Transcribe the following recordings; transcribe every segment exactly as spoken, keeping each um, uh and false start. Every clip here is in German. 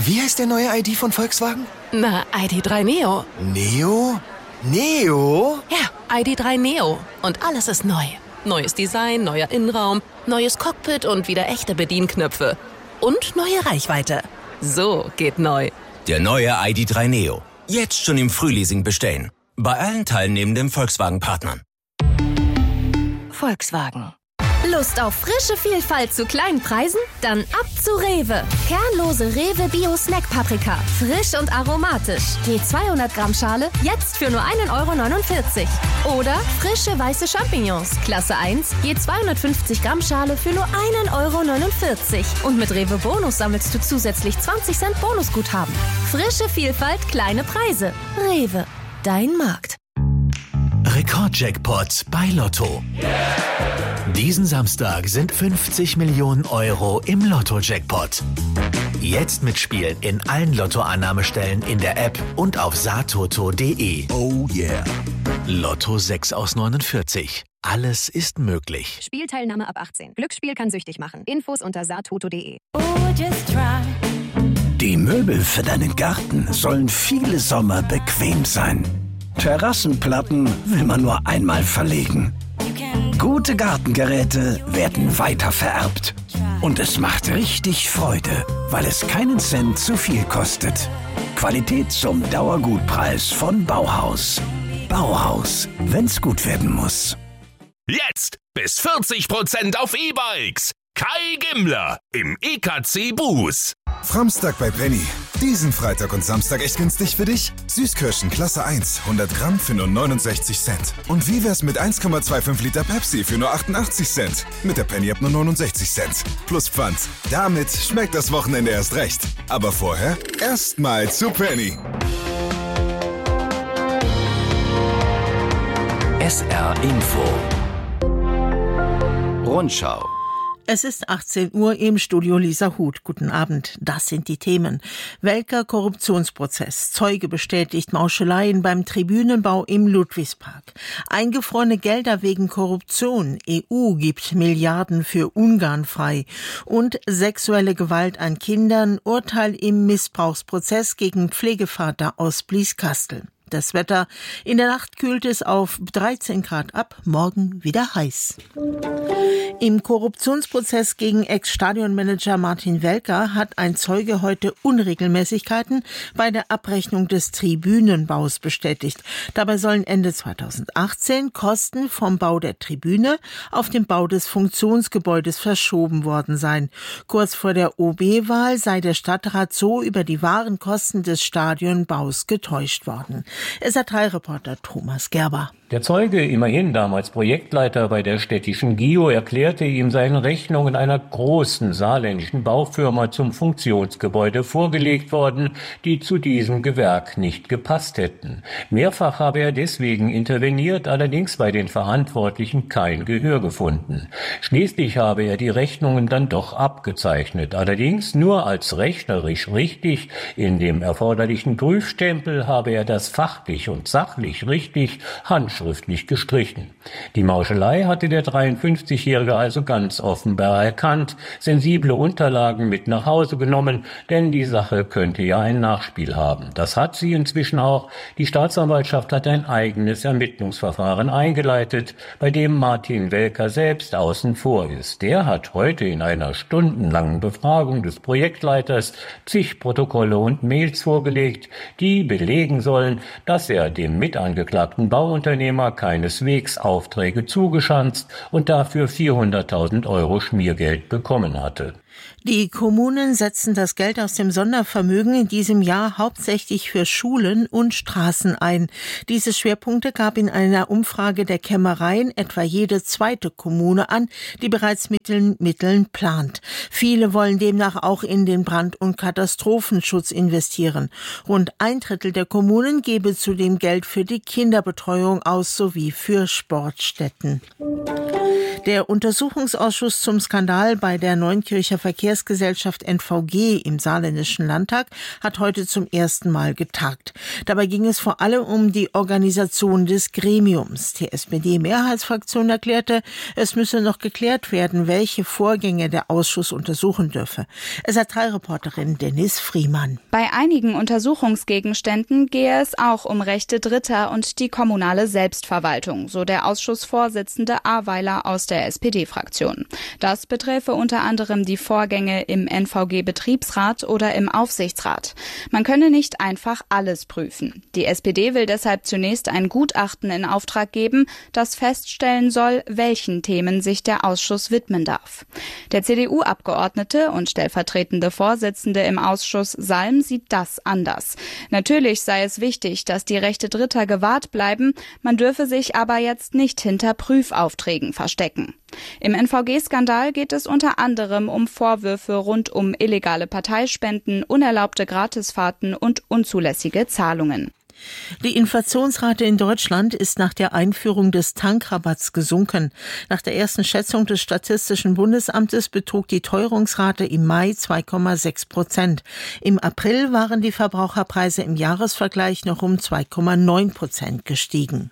Wie heißt der neue I D von Volkswagen? Na, I D drei Neo. Neo? Neo? Ja, I D drei Neo. Und alles ist neu. Neues Design, neuer Innenraum, neues Cockpit und wieder echte Bedienknöpfe. Und neue Reichweite. So geht neu. Der neue I D drei Neo. Jetzt schon im Frühleasing bestellen. Bei allen teilnehmenden Volkswagen-Partnern. Volkswagen. Lust auf frische Vielfalt zu kleinen Preisen? Dann ab zu Rewe. Kernlose Rewe Bio Snack Paprika. Frisch und aromatisch. Je zweihundert Gramm Schale jetzt für nur ein Euro neunundvierzig. Oder frische weiße Champignons. Klasse eins. Je zweihundertfünfzig Gramm Schale für nur ein Euro neunundvierzig. Und mit Rewe Bonus sammelst du zusätzlich zwanzig Cent Bonusguthaben. Frische Vielfalt, kleine Preise. Rewe. Dein Markt. Rekordjackpot bei Lotto. Diesen Samstag sind fünfzig Millionen Euro im Lotto-Jackpot. Jetzt mitspielen in allen Lottoannahmestellen in der App und auf satoto punkt de. Oh yeah. Lotto sechs aus neunundvierzig. Alles ist möglich. Spielteilnahme ab achtzehn. Glücksspiel kann süchtig machen. Infos unter satoto punkt de. Oh, just try. Die Möbel für deinen Garten sollen viele Sommer bequem sein. Terrassenplatten will man nur einmal verlegen. Gute Gartengeräte werden weitervererbt. Und es macht richtig Freude, weil es keinen Cent zu viel kostet. Qualität zum Dauergutpreis von Bauhaus. Bauhaus, wenn's gut werden muss. Jetzt bis vierzig Prozent auf E-Bikes. Kai Gimmler im E K C Bus. Framstag bei Penny. Diesen Freitag und Samstag echt günstig für dich? Süßkirschen Klasse eins, hundert Gramm für nur neunundsechzig Cent. Und wie wär's mit eins Komma fünfundzwanzig Liter Pepsi für nur achtundachtzig Cent? Mit der Penny ab nur neunundsechzig Cent. Plus Pfand. Damit schmeckt das Wochenende erst recht. Aber vorher erstmal zu Penny. S R Info. Rundschau. Es ist achtzehn Uhr, im Studio Lisa Huth. Guten Abend. Das sind die Themen. Welker Korruptionsprozess. Zeuge bestätigt Mauscheleien beim Tribünenbau im Ludwigspark. Eingefrorene Gelder wegen Korruption. E U gibt Milliarden für Ungarn frei. Und sexuelle Gewalt an Kindern. Urteil im Missbrauchsprozess gegen Pflegevater aus Blieskastel. Das Wetter. In der Nacht kühlt es auf dreizehn Grad ab, morgen wieder heiß. Im Korruptionsprozess gegen Ex-Stadionmanager Martin Welker hat ein Zeuge heute Unregelmäßigkeiten bei der Abrechnung des Tribünenbaus bestätigt. Dabei sollen Ende zweitausendachtzehn Kosten vom Bau der Tribüne auf den Bau des Funktionsgebäudes verschoben worden sein. Kurz vor der O B-Wahl sei der Stadtrat so über die wahren Kosten des Stadionbaus getäuscht worden. S R drei Reporter Thomas Gerber. Der Zeuge, immerhin damals Projektleiter bei der städtischen G I O, erklärte ihm seine Rechnungen einer großen saarländischen Baufirma zum Funktionsgebäude vorgelegt worden, die zu diesem Gewerk nicht gepasst hätten. Mehrfach habe er deswegen interveniert, allerdings bei den Verantwortlichen kein Gehör gefunden. Schließlich habe er die Rechnungen dann doch abgezeichnet, allerdings nur als rechnerisch richtig. In dem erforderlichen Prüfstempel habe er das fachlich und sachlich richtig handschriftlich schriftlich gestrichen. Die Mauschelei hatte der dreiundfünfzigjährige also ganz offenbar erkannt, sensible Unterlagen mit nach Hause genommen, denn die Sache könnte ja ein Nachspiel haben. Das hat sie inzwischen auch. Die Staatsanwaltschaft hat ein eigenes Ermittlungsverfahren eingeleitet, bei dem Martin Welker selbst außen vor ist. Der hat heute in einer stundenlangen Befragung des Projektleiters zig Protokolle und Mails vorgelegt, die belegen sollen, dass er dem mitangeklagten Bauunternehmer keineswegs Aufträge zugeschanzt und dafür vierhunderttausend Euro Schmiergeld bekommen hatte. Die Kommunen setzen das Geld aus dem Sondervermögen in diesem Jahr hauptsächlich für Schulen und Straßen ein. Diese Schwerpunkte gab in einer Umfrage der Kämmereien etwa jede zweite Kommune an, die bereits Mitteln, Mitteln plant. Viele wollen demnach auch in den Brand- und Katastrophenschutz investieren. Rund ein Drittel der Kommunen gebe zudem Geld für die Kinderbetreuung aus sowie für Sportstätten. Der Untersuchungsausschuss zum Skandal bei der Neunkircher Verkehrsgesellschaft N V G im Saarländischen Landtag hat heute zum ersten Mal getagt. Dabei ging es vor allem um die Organisation des Gremiums. Die S P D-Mehrheitsfraktion erklärte, es müsse noch geklärt werden, welche Vorgänge der Ausschuss untersuchen dürfe. S R drei Reporterin Dennis Friemann. Bei einigen Untersuchungsgegenständen gehe es auch um Rechte Dritter und die kommunale Selbstverwaltung, so der Ausschussvorsitzende Aweiler aus der S P D-Fraktion. Das beträfe unter anderem die Vorgänge im N V G-Betriebsrat oder im Aufsichtsrat. Man könne nicht einfach alles prüfen. Die S P D will deshalb zunächst ein Gutachten in Auftrag geben, das feststellen soll, welchen Themen sich der Ausschuss widmen darf. Der C D U-Abgeordnete und stellvertretende Vorsitzende im Ausschuss Salm sieht das anders. Natürlich sei es wichtig, dass die Rechte Dritter gewahrt bleiben, man dürfe sich aber jetzt nicht hinter Prüfaufträgen verstecken. Im N V G-Skandal geht es unter anderem um Vorwürfe rund um illegale Parteispenden, unerlaubte Gratisfahrten und unzulässige Zahlungen. Die Inflationsrate in Deutschland ist nach der Einführung des Tankrabatts gesunken. Nach der ersten Schätzung des Statistischen Bundesamtes betrug die Teuerungsrate im Mai zwei Komma sechs Prozent. Im April waren die Verbraucherpreise im Jahresvergleich noch um zwei Komma neun Prozent gestiegen.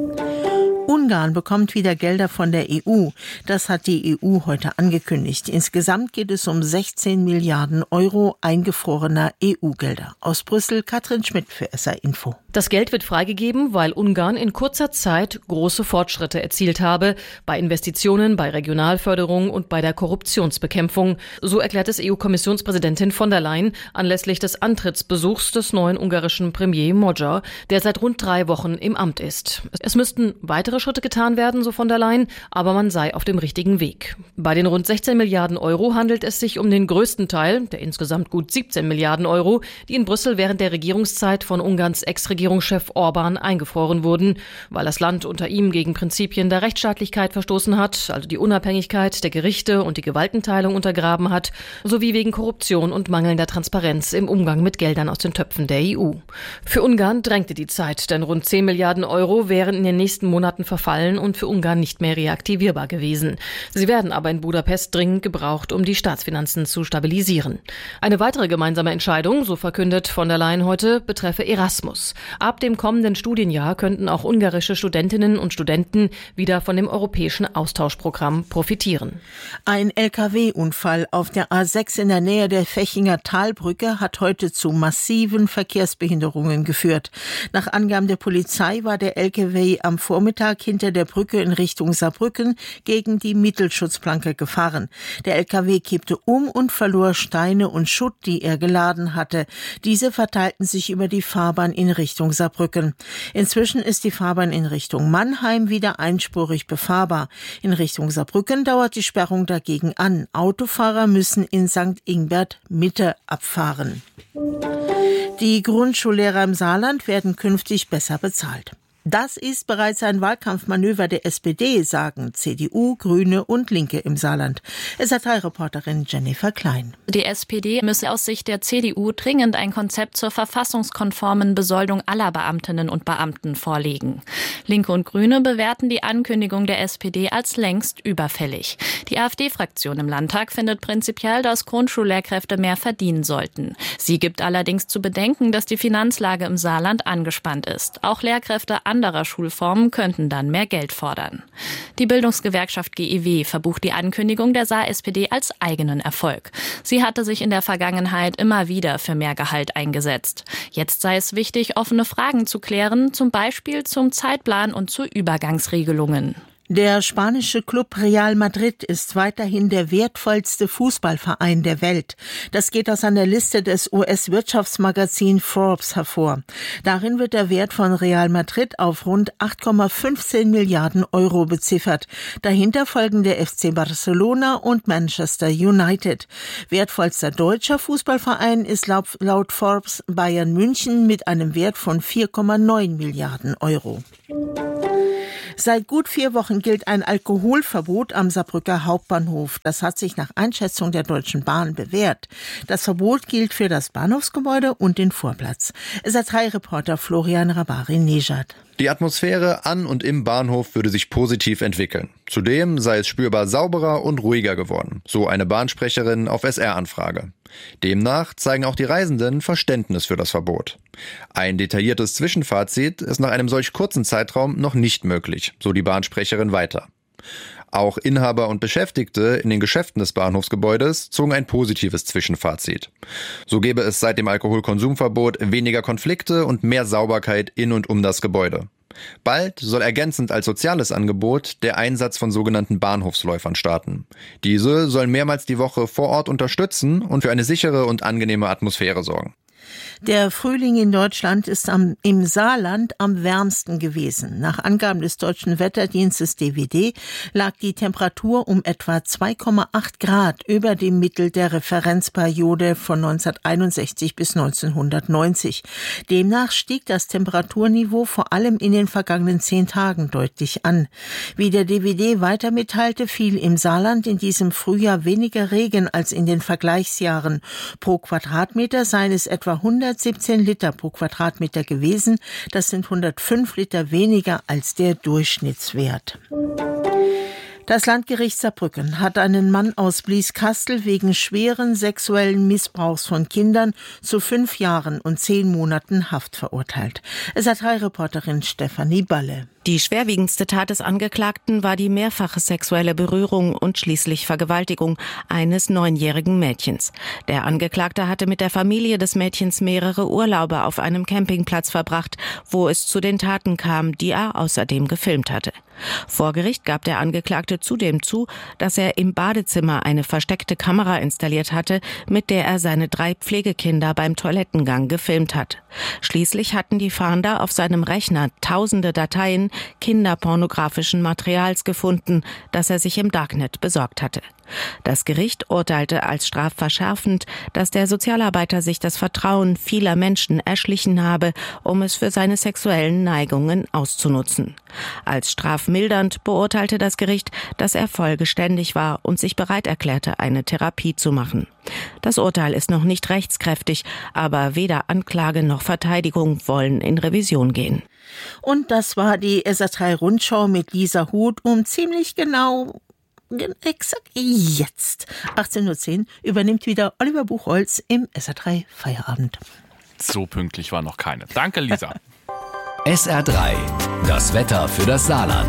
Ungarn bekommt wieder Gelder von der E U. Das hat die E U heute angekündigt. Insgesamt geht es um sechzehn Milliarden Euro eingefrorener E U-Gelder. Aus Brüssel Katrin Schmidt für S R Info. Das Geld wird freigegeben, weil Ungarn in kurzer Zeit große Fortschritte erzielt habe bei Investitionen, bei Regionalförderung und bei der Korruptionsbekämpfung. So erklärt es E U-Kommissionspräsidentin von der Leyen anlässlich des Antrittsbesuchs des neuen ungarischen Premier Magyar, der seit rund drei Wochen im Amt ist. Es müssten weitere Schritte getan werden, so von der Leyen, aber man sei auf dem richtigen Weg. Bei den rund sechzehn Milliarden Euro handelt es sich um den größten Teil, der insgesamt gut siebzehn Milliarden Euro, die in Brüssel während der Regierungszeit von Ungarns Ex-Regierungschef Orbán eingefroren wurden, weil das Land unter ihm gegen Prinzipien der Rechtsstaatlichkeit verstoßen hat, also die Unabhängigkeit der Gerichte und die Gewaltenteilung untergraben hat, sowie wegen Korruption und mangelnder Transparenz im Umgang mit Geldern aus den Töpfen der E U. Für Ungarn drängte die Zeit, denn rund zehn Milliarden Euro wären in den nächsten Monaten verfallen und für Ungarn nicht mehr reaktivierbar gewesen. Sie werden aber in Budapest dringend gebraucht, um die Staatsfinanzen zu stabilisieren. Eine weitere gemeinsame Entscheidung, so verkündet von der Leyen heute, betreffe Erasmus. Ab dem kommenden Studienjahr könnten auch ungarische Studentinnen und Studenten wieder von dem europäischen Austauschprogramm profitieren. Ein L K W-Unfall auf der A sechs in der Nähe der Vechinger Talbrücke hat heute zu massiven Verkehrsbehinderungen geführt. Nach Angaben der Polizei war der L K W am Vormittag hinter der Brücke in Richtung Saarbrücken gegen die Mittelschutzplanke gefahren. Der L K W kippte um und verlor Steine und Schutt, die er geladen hatte. Diese verteilten sich über die Fahrbahn in Richtung Saarbrücken. Inzwischen ist die Fahrbahn in Richtung Mannheim wieder einspurig befahrbar. In Richtung Saarbrücken dauert die Sperrung dagegen an. Autofahrer müssen in Sankt Ingbert Mitte abfahren. Die Grundschullehrer im Saarland werden künftig besser bezahlt. Das ist bereits ein Wahlkampfmanöver der S P D, sagen C D U, Grüne und Linke im Saarland. S R drei Reporterin Jennifer Klein. Die S P D müsse aus Sicht der C D U dringend ein Konzept zur verfassungskonformen Besoldung aller Beamtinnen und Beamten vorlegen. Linke und Grüne bewerten die Ankündigung der S P D als längst überfällig. Die AfD-Fraktion im Landtag findet prinzipiell, dass Grundschullehrkräfte mehr verdienen sollten. Sie gibt allerdings zu bedenken, dass die Finanzlage im Saarland angespannt ist. Auch Lehrkräfte anderer Schulformen könnten dann mehr Geld fordern. Die Bildungsgewerkschaft G E W verbucht die Ankündigung der Saar-S P D als eigenen Erfolg. Sie hatte sich in der Vergangenheit immer wieder für mehr Gehalt eingesetzt. Jetzt sei es wichtig, offene Fragen zu klären, zum Beispiel zum Zeitplan und zu Übergangsregelungen. Der spanische Club Real Madrid ist weiterhin der wertvollste Fußballverein der Welt. Das geht aus einer Liste des U S-Wirtschaftsmagazins Forbes hervor. Darin wird der Wert von Real Madrid auf rund acht Komma fünfzehn Milliarden Euro beziffert. Dahinter folgen der F C Barcelona und Manchester United. Wertvollster deutscher Fußballverein ist laut, laut Forbes Bayern München mit einem Wert von vier Komma neun Milliarden Euro. Seit gut vier Wochen gilt ein Alkoholverbot am Saarbrücker Hauptbahnhof. Das hat sich nach Einschätzung der Deutschen Bahn bewährt. Das Verbot gilt für das Bahnhofsgebäude und den Vorplatz. S R drei Reporter Florian Rabari-Nejad. Die Atmosphäre an und im Bahnhof würde sich positiv entwickeln. Zudem sei es spürbar sauberer und ruhiger geworden, so eine Bahnsprecherin auf S R-Anfrage. Demnach zeigen auch die Reisenden Verständnis für das Verbot. Ein detailliertes Zwischenfazit ist nach einem solch kurzen Zeitraum noch nicht möglich, so die Bahnsprecherin weiter. Auch Inhaber und Beschäftigte in den Geschäften des Bahnhofsgebäudes zogen ein positives Zwischenfazit. So gäbe es seit dem Alkoholkonsumverbot weniger Konflikte und mehr Sauberkeit in und um das Gebäude. Bald soll ergänzend als soziales Angebot der Einsatz von sogenannten Bahnhofsläufern starten. Diese sollen mehrmals die Woche vor Ort unterstützen und für eine sichere und angenehme Atmosphäre sorgen. Der Frühling in Deutschland ist am, im Saarland am wärmsten gewesen. Nach Angaben des Deutschen Wetterdienstes D W D lag die Temperatur um etwa zwei Komma acht Grad über dem Mittel der Referenzperiode von neunzehnhunderteinundsechzig bis neunzehnhundertneunzig. Demnach stieg das Temperaturniveau vor allem in den vergangenen zehn Tagen deutlich an. Wie der D W D weiter mitteilte, fiel im Saarland in diesem Frühjahr weniger Regen als in den Vergleichsjahren. Pro Quadratmeter seien es etwa hundertsiebzehn Liter pro Quadratmeter gewesen. Das sind hundertfünf Liter weniger als der Durchschnittswert. Das Landgericht Saarbrücken hat einen Mann aus Blieskastel wegen schweren sexuellen Missbrauchs von Kindern zu fünf Jahren und zehn Monaten Haft verurteilt. Es hat drei Reporterin Stefanie Balle. Die schwerwiegendste Tat des Angeklagten war die mehrfache sexuelle Berührung und schließlich Vergewaltigung eines neunjährigen Mädchens. Der Angeklagte hatte mit der Familie des Mädchens mehrere Urlaube auf einem Campingplatz verbracht, wo es zu den Taten kam, die er außerdem gefilmt hatte. Vor Gericht gab der Angeklagte zudem zu, dass er im Badezimmer eine versteckte Kamera installiert hatte, mit der er seine drei Pflegekinder beim Toilettengang gefilmt hat. Schließlich hatten die Fahnder auf seinem Rechner tausende Dateien kinderpornografischen Materials gefunden, das er sich im Darknet besorgt hatte. Das Gericht urteilte als strafverschärfend, dass der Sozialarbeiter sich das Vertrauen vieler Menschen erschlichen habe, um es für seine sexuellen Neigungen auszunutzen. Als strafmildernd beurteilte das Gericht, dass er vollgeständig war und sich bereit erklärte, eine Therapie zu machen. Das Urteil ist noch nicht rechtskräftig, aber weder Anklage noch Verteidigung wollen in Revision gehen. Und das war die S R drei Rundschau mit Lisa Huth um ziemlich genau exakt jetzt. achtzehn Uhr zehn übernimmt wieder Oliver Buchholz im S R drei Feierabend. So pünktlich war noch keine. Danke, Lisa. S R drei, das Wetter für das Saarland.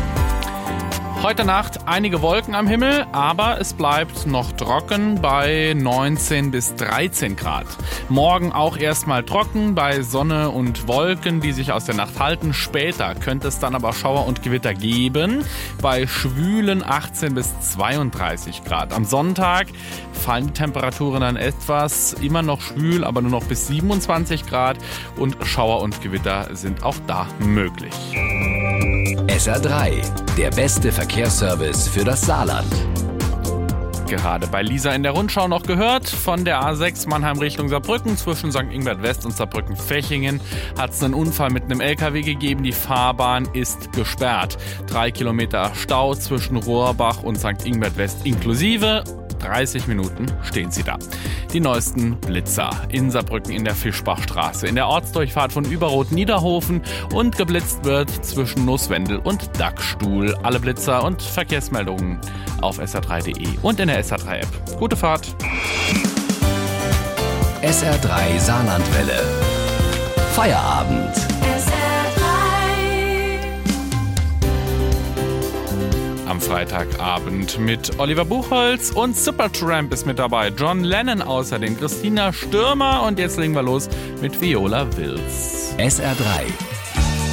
Heute Nacht einige Wolken am Himmel, aber es bleibt noch trocken bei neunzehn bis dreizehn Grad. Morgen auch erstmal trocken bei Sonne und Wolken, die sich aus der Nacht halten. Später könnte es dann aber Schauer und Gewitter geben, bei schwülen achtzehn bis zweiunddreißig Grad. Am Sonntag fallen die Temperaturen dann etwas, immer noch schwül, aber nur noch bis siebenundzwanzig Grad und Schauer und Gewitter sind auch da möglich. S R drei, der beste Verkehrsservice für das Saarland. Gerade bei Lisa in der Rundschau noch gehört, von der A sechs Mannheim Richtung Saarbrücken zwischen Sankt Ingbert West und Saarbrücken-Fechingen hat es einen Unfall mit einem L K W gegeben. Die Fahrbahn ist gesperrt. Drei Kilometer Stau zwischen Rohrbach und Sankt Ingbert West inklusive. dreißig Minuten stehen sie da. Die neuesten Blitzer in Saarbrücken in der Fischbachstraße, in der Ortsdurchfahrt von Überrot-Niederhofen und geblitzt wird zwischen Nusswendel und Dackstuhl. Alle Blitzer und Verkehrsmeldungen auf S R drei punkt de und in der S R drei App. Gute Fahrt. S R drei Saarlandwelle. Feierabend. Am Freitagabend mit Oliver Buchholz und Supertramp ist mit dabei. John Lennon außerdem, Christina Stürmer und jetzt legen wir los mit Viola Wills. S R drei,